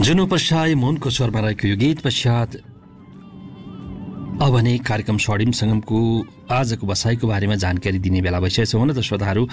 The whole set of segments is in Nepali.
जुनु पश्चात मुनको स्वरमा रहेको यो गीत पश्चात अब भने कार्यक्रम स्वर्णिम सङ्गमको आजको बसाइको बारेमा जानकारी दिने बेला भइसकेको छ। हुन त श्रोताहरू,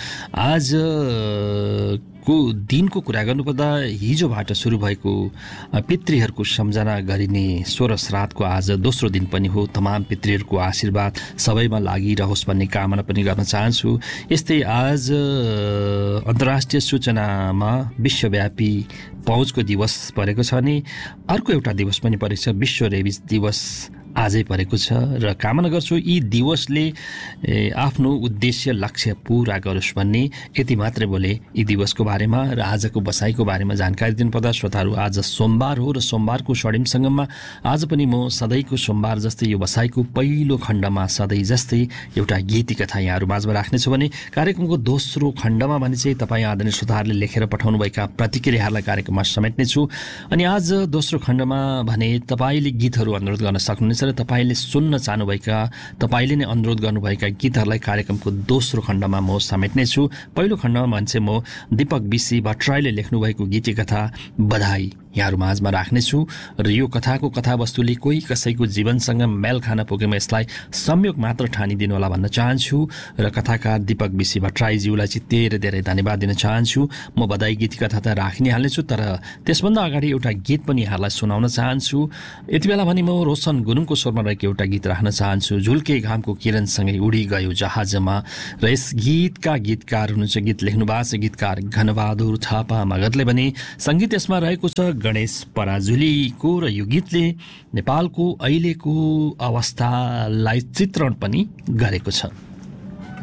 आजको दिनको कुरा गर्नुपर्दा हिजोबाट सुरु भएको पितृहरूको सम्झना गरिने 16 श्राद्धको आज दोस्रो दिन पनि हो। तमाम पितृहरूको आशीर्वाद सबैमा लागिरहोस् भन्ने कामना पनि गर्न चाहन्छु। यस्तै आज अन्तर्राष्ट्रिय सूचनामा विश्वव्यापी पहुँचको दिवस परेको छ अनि अर्को एउटा दिवस पनि परेको छ, विश्व रेबिज दिवस आजै परेको छ र कामना गर्छु यी दिवसले आफ्नो उद्देश्य लक्ष्य पूरा गरोस् भन्ने। यति मात्रै बोले यी दिवसको बारेमा र आजको बसाइको बारेमा जानकारी दिनुपर्दा श्रोताहरू, आज सोमबार हो र सोमबारको स्वर्णिम सङ्गममा आज पनि म सधैँको सोमबार जस्तै यो बसाइको पहिलो खण्डमा सधैँ जस्तै एउटा गीती कथा यहाँहरू माझमा राख्नेछु भने कार्यक्रमको दोस्रो खण्डमा भने चाहिँ तपाईँ आदरणीय श्रोताहरूले लेखेर पठाउनुभएका प्रतिक्रियाहरूलाई कार्यक्रममा समेट्नेछु। अनि आज दोस्रो खण्डमा भने तपाईँले गीतहरू अनुरोध गर्न सक्नुहुनेछ र तपाईँले सुन्न चाहनुभएका, तपाईँले नै अनुरोध गर्नुभएका गीतहरूलाई कार्यक्रमको दोस्रो खण्डमा म समेट्नेछु। पहिलो खण्डमा भने म दीपक बिसी भट्टराईले लेख्नुभएको गीती कथा बधाई यहाँहरू माझमा राख्नेछु र यो कथाको कथावस्तुले कोही कसैको जीवनसँग मेल खान पुगेमा यसलाई संयोग मात्र ठानिदिनु होला भन्न चाहन्छु र कथाकार दीपक बिसी भट्टराईज्यूलाई चाहिँ धेरै धेरै धन्यवाद दिन चाहन्छु। म बधाई गीत कथा त राखि नै हाल्नेछु, तर त्यसभन्दा अगाडि एउटा गीत पनि यहाँलाई सुनाउन चाहन्छु। यति बेला भने म रोशन गुरुङको स्वरमा रहेको एउटा गीत राख्न चाहन्छु, झुल्के घामको किरणसँगै उडी गयो जहाजमा। र यस गीतका गीतकार हुनुहुन्छ, गीत लेख्नु भएको छ गीतकार घनबहादुर थापा मगरले भने सङ्गीत यसमा रहेको छ गणेश पराजुलीको र यो गीतले नेपालको अहिलेको अवस्थालाई चित्रण पनि गरेको छ।